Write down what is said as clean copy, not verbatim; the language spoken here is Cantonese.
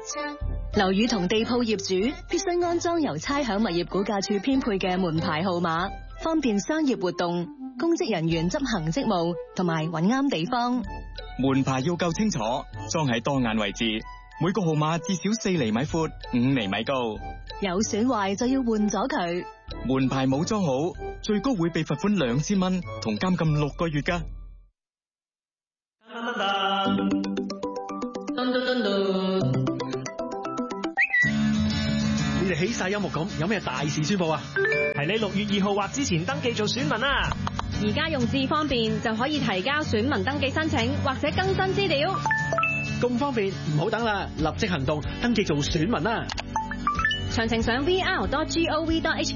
樓宇同地鋪業主必須安裝由差餉物業估價署編配嘅門牌號碼，方便商業活動、公職人員執行職務同埋揾啱地方。 門牌要夠清楚，裝喺當眼位置，每個號碼至少4厘米闊、5厘米高。 有損壞就要換咗佢。 門牌冇裝好，最高會被罰款2000蚊同監禁6個月㗎。 你哋起晒音樂咁，有咩大事宣佈啊？ 係你6月2號或之前登記做選民啊！ 而家用智方便就可以提交選民登記申請或者更新資料。 咁方便，唔好等啦，立即行動登記做選民啦！ 詳情上vr.gov.hk